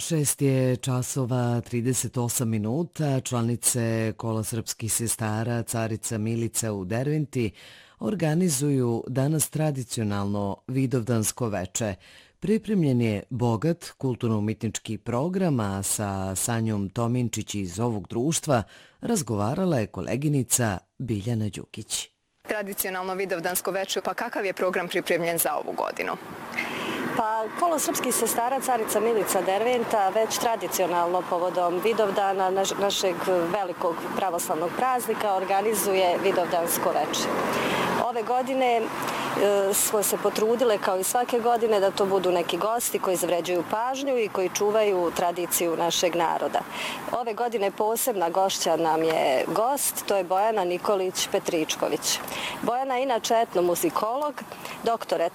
6 je časova 38 minuta. Članice Kola srpskih sestara Carica Milica u Derventi organizuju danas tradicionalno Vidovdansko veče. Pripremljen je bogat kulturno-umetnički program, a sa Sanjom Tominčić iz ovog društva razgovarala je koleginica Biljana Đukić. Tradicionalno Vidovdansko veče, pa kakav je program pripremljen za ovu godinu? Pa Kolo srpskih sestara Carica Milica Derventa već tradicionalno povodom Vidovdana, našeg velikog pravoslavnog praznika, organizuje Vidovdansko veče. Ove godine smo se potrudile kao i svake godine da to budu neki gosti koji zavređuju pažnju i koji čuvaju tradiciju našeg naroda. Ove godine posebna gošća nam je gost, to je Bojana Nikolić Petričković. Bojana je inače etnomuzikolog, doktor